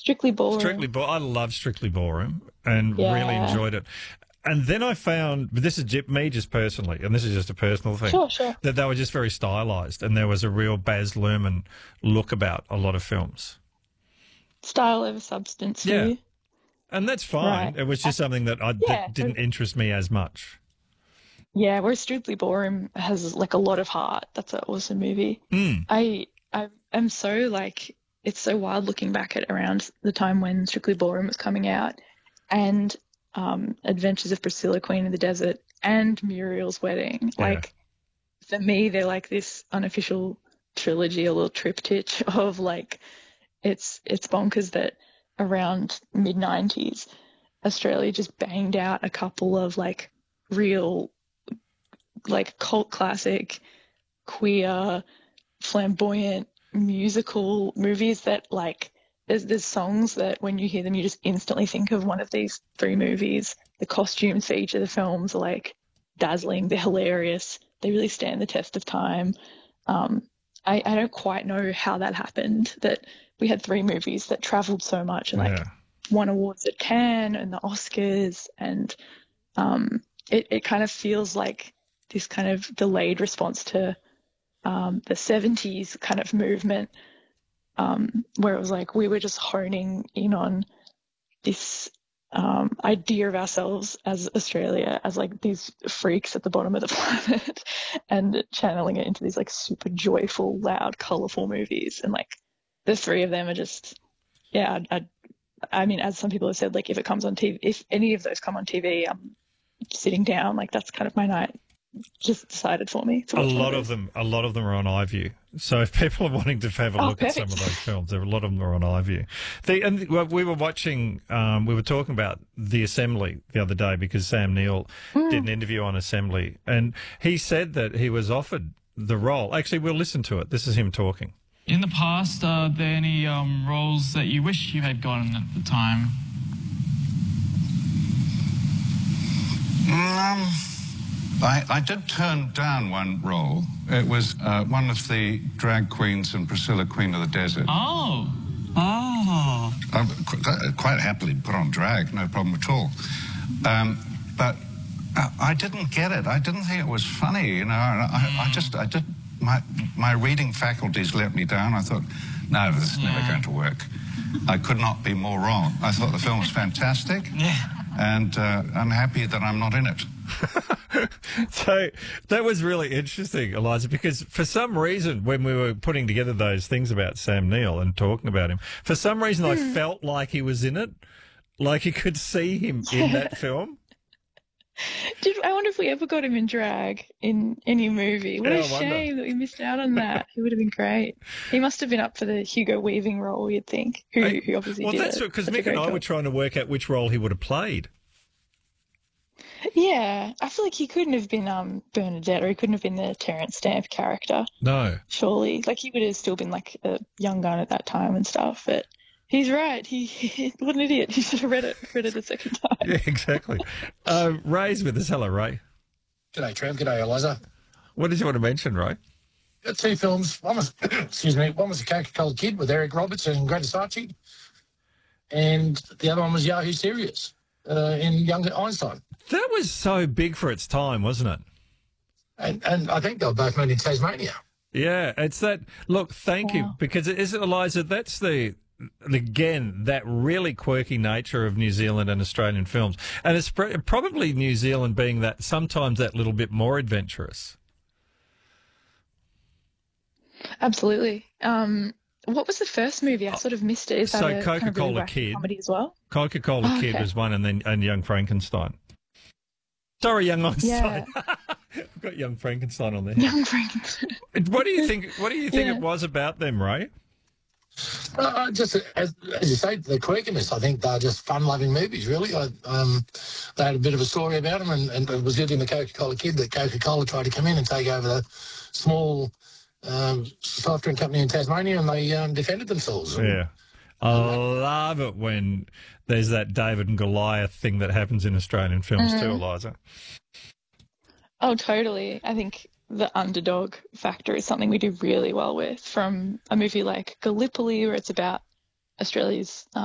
Strictly Strictly Ballroom. I love Strictly Ballroom and really Yeah. enjoyed it. And then I found, but this is me just personally, and this is just a personal thing, Sure, sure. that they were just very stylized, and there was a real Baz Luhrmann look about a lot of films. Style over substance for Yeah. you. And that's fine. Right. It was just something that Yeah, that didn't interest me as much. yeah, whereas Strictly Ballroom has like a lot of heart. That's an awesome movie. Mm. I am so like it's so wild looking back at around the time when Strictly Ballroom was coming out and Adventures of Priscilla, Queen of the Desert, and Muriel's Wedding. Yeah. Like for me, they're like this unofficial trilogy, a little triptych of like it's bonkers that around mid 90s Australia just banged out a couple of like real like cult classic queer flamboyant musical movies that like there's songs that when you hear them you just instantly think of one of these three movies. The costumes for each of the films are like dazzling, they're hilarious, they really stand the test of time. um, I don't quite know how that happened, that we had three movies that traveled so much and like Yeah. won awards at Cannes and the Oscars, and it kind of feels like this kind of delayed response to the 70s kind of movement, where it was like we were just honing in on this idea of ourselves as Australia as like these freaks at the bottom of the planet and channeling it into these like super joyful, loud, colorful movies. And like the three of them are just, yeah, I mean, as some people have said, like if it comes on TV, if any of those come on TV, I'm sitting down, like that's kind of my night just decided for me to A watch one lot of them are on iView. So if people are wanting to have a look at some of those films, a lot of them are on iView. We were watching, we were talking about The Assembly the other day because Sam Neill did an interview on Assembly, and he said that he was offered the role. Actually, we'll listen to it. This is him talking. In the past, are there any roles that you wish you had gotten at the time? I did turn down one role. It was one of the drag queens in Priscilla, Queen of the Desert. Oh. Oh. I quite happily put on drag, no problem at all. But I didn't get it. I didn't think it was funny, you know. I did. My reading faculties let me down. I thought, no, this is never going to work. I could not be more wrong. I thought the film was fantastic, and I'm happy that I'm not in it. So that was really interesting, Eliza, because for some reason, when we were putting together those things about Sam Neill and talking about him, for some reason I felt like he was in it, like you could see him in that film. I wonder if we ever got him in drag in any movie. What a shame that we missed out on that. He would have been great. He must have been up for the Hugo Weaving role, you'd think, who obviously did. Well, that's because Mick and I were trying to work out which role he would have played. Yeah, I feel like he couldn't have been Bernadette, or he couldn't have been the Terence Stamp character. No. Surely. Like, he would have still been, like, a young gun at that time and stuff, but he's right. What an idiot. He should have read it a second time. Yeah, exactly. Ray's with us. Hello, Ray. G'day, Trev. G'day, Eliza. What did you want to mention, Ray? Got two films. One was, excuse me, one was The Coca-Cola Kid with Eric Roberts and Greta Sarchi, and the other one was Yahoo Serious in Young Einstein. That was so big for its time, wasn't it? And I think they were both made in Tasmania. Yeah, it's that. Look, thank you, because it is, Eliza, that's again, that really quirky nature of New Zealand and Australian films. And it's probably New Zealand being that sometimes that little bit more adventurous. Absolutely. What was the first movie? I sort of missed it. Is that a Coca-Cola kind of really wacky Kid comedy as well? Coca-Cola Kid was one, and Young Frankenstein. Sorry, Young Einstein. Yeah. I've got Young Frankenstein on there. Young Frankenstein. What do you think? What do you think it was about them, Ray? Just as you say, the quirkiness. I think they're just fun-loving movies, really. They had a bit of a story about them, and it was good in the Coca-Cola Kid that Coca-Cola tried to come in and take over the small soft drink company in Tasmania, and they defended themselves. Yeah. I love it when there's that David and Goliath thing that happens in Australian films too, Eliza. Oh, totally. I think the underdog factor is something we do really well with, from a movie like Gallipoli, where it's about Australia's